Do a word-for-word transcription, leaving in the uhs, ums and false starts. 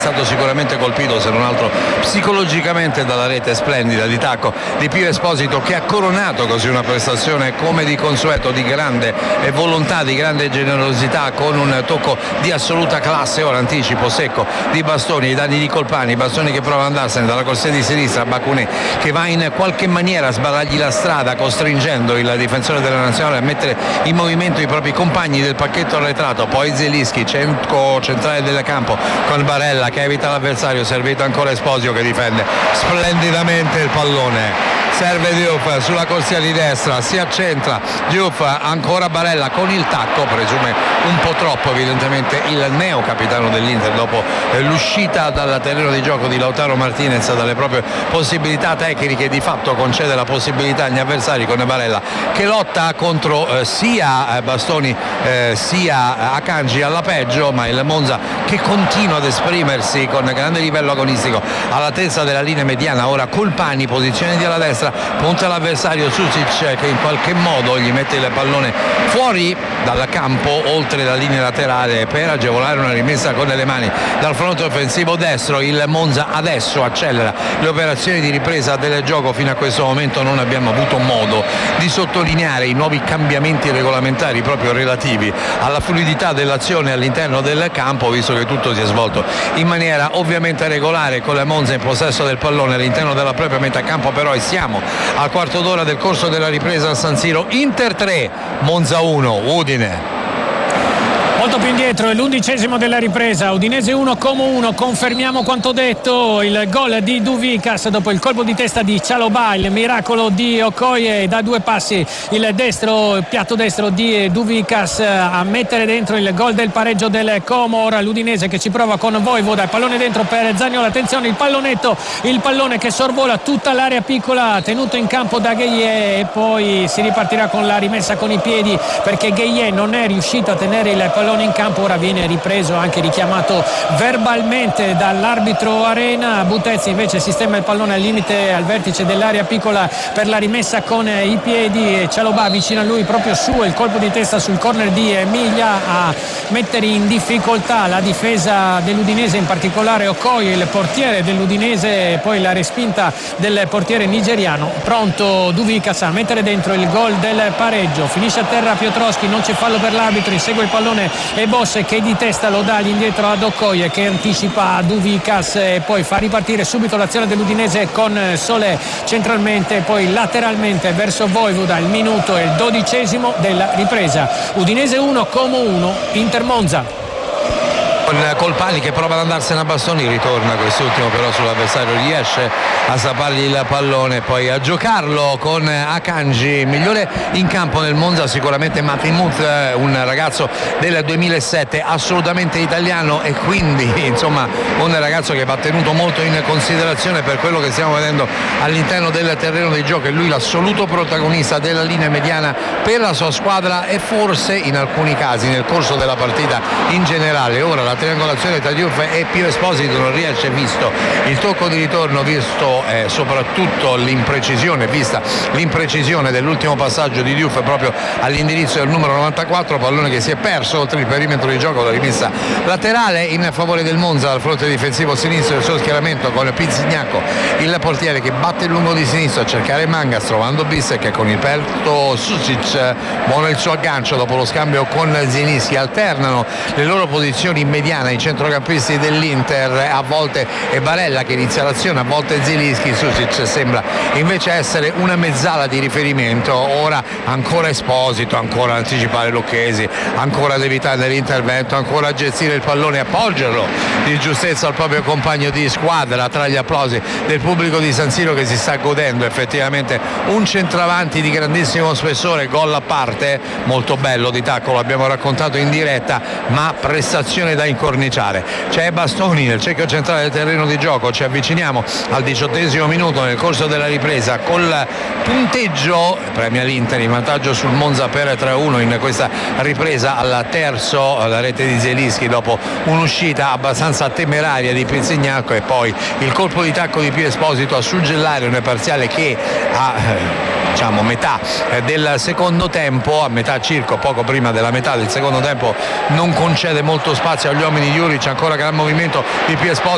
stato sicuramente colpito, se non altro psicologicamente, dalla rete splendida di tacco di Pio Esposito, che ha coronato così una prestazione come di consueto, di grande volontà, di grande generosità, con un tocco di assoluta classe. Ora anticipo secco di Bastoni ai danni di Colpani, Bastoni che prova ad andarsene dalla corsia di sinistra, Bacuné che va in qualche maniera a sbarrargli la strada, costringendo il difensore della nazionale a mettere in movimento i propri compagni del pacchetto arretrato. Poi Zielinski, centro centrale del campo, con Barella che evita l'avversario, servito ancora Esposito che difende splendidamente il pallone. Serve Diouf sulla corsia di destra, si accentra Diouf, ancora Barella con il tacco, presume un po' troppo evidentemente il neo capitano dell'Inter dopo l'uscita dal terreno di gioco di Lautaro Martinez dalle proprie possibilità tecniche. Di fatto concede la possibilità agli avversari, con Barella che lotta contro eh, sia Bastoni eh, sia Akanji alla peggio, ma il Monza che continua ad esprimersi con grande livello agonistico all'altezza della linea mediana. Ora Colpani, posizione di alla destra, punta l'avversario Susic che in qualche modo gli mette il pallone fuori dal campo, oltre la linea laterale, per agevolare una rimessa con le mani dal fronte offensivo destro. Il Monza adesso accelera le operazioni di ripresa del gioco. Fino a questo momento non abbiamo avuto modo di sottolineare i nuovi cambiamenti regolamentari proprio relativi alla fluidità dell'azione all'interno del campo, visto che tutto si è svolto in maniera ovviamente regolare, con la Monza in possesso del pallone all'interno della propria metà campo. Però e siamo al quarto d'ora del corso della ripresa a San Siro. Inter tre, Monza uno, Udine. Molto più indietro, è l'undicesimo della ripresa, Udinese uno, Como uno. Confermiamo quanto detto, il gol di Douvikas dopo il colpo di testa di Chalobah, il miracolo di Okoye, da due passi il destro, il piatto destro di Douvikas a mettere dentro il gol del pareggio del Como. Ora l'Udinese che ci prova con Vojvoda, il pallone dentro per Zaniolo, attenzione il pallonetto, il pallone che sorvola tutta l'area piccola, tenuto in campo da Gueye, e poi si ripartirà con la rimessa con i piedi, perché Gueye non è riuscito a tenere il pallone in campo. Ora viene ripreso, anche richiamato verbalmente dall'arbitro Arena. Butezzi invece sistema il pallone al limite, al vertice dell'area piccola per la rimessa con i piedi, e Chalobah vicino a lui, proprio su il colpo di testa sul corner di Emilia a mettere in difficoltà la difesa dell'Udinese, in particolare Okoye, il portiere dell'Udinese. Poi la respinta del portiere nigeriano. Pronto Douvikas a mettere dentro il gol del pareggio, finisce a terra Piotrowski, non c'è fallo per l'arbitro, insegue il pallone e Bosse che di testa lo dà all'indietro ad Okoye, che anticipa Douvikas e poi fa ripartire subito l'azione dell'Udinese con Solé centralmente, poi lateralmente verso Vojvoda. Il minuto è il dodicesimo della ripresa, Udinese uno, Como uno, Inter Monza. Colpani che prova ad andarsene a Bastoni, ritorna quest'ultimo però sull'avversario, riesce a strappargli il pallone, poi a giocarlo con Akanji. Migliore in campo nel Monza sicuramente Matimut, un ragazzo del duemilasette assolutamente italiano, e quindi insomma un ragazzo che va tenuto molto in considerazione per quello che stiamo vedendo all'interno del terreno di gioco. È lui l'assoluto protagonista della linea mediana per la sua squadra, e forse in alcuni casi nel corso della partita in generale. Ora la triangolazione tra Diouf e Pio Esposito non riesce, visto il tocco di ritorno, visto eh, soprattutto l'imprecisione, vista l'imprecisione dell'ultimo passaggio di Diouf proprio all'indirizzo del numero novantaquattro, pallone che si è perso oltre il perimetro di gioco. La rimessa laterale in favore del Monza al fronte difensivo sinistro del suo schieramento, con Pizzignacco il portiere che batte il lungo di sinistra a cercare Mangas, trovando Bissek con il petto Susic. Buono il suo aggancio dopo lo scambio con Zielinski. Alternano le loro posizioni in mediana i centrocampisti dell'Inter, a volte è Barella che inizia l'azione, a volte Zielinski. Susic sembra invece essere una mezzala di riferimento. Ora ancora Esposito, ancora anticipare Lucchesi, ancora ad evitare l'intervento, ancora a gestire il pallone, appoggerlo di giustezza al proprio compagno di squadra, tra gli applausi del pubblico di San Siro che si sta godendo effettivamente un centravanti di grandissimo spessore. Gol a parte, molto bello di tacco, l'abbiamo raccontato in diretta, ma prestazione da incorniciare. C'è Bastoni nel cerchio centrale del terreno di gioco, ci avviciniamo al diciottesimo minuto nel corso della ripresa, col punteggio premia l'Inter in vantaggio sul Monza per tre a uno in questa ripresa. Al terzo la rete di Zielinski dopo un'uscita abbastanza temeraria di Pizzignacco, e poi il colpo di tacco di Pio Esposito a suggellare un parziale che a diciamo metà del secondo tempo, a metà circa, poco prima della metà del secondo tempo, non concede molto spazio agli uomini di Juric. Ancora gran movimento di Pio Esposito.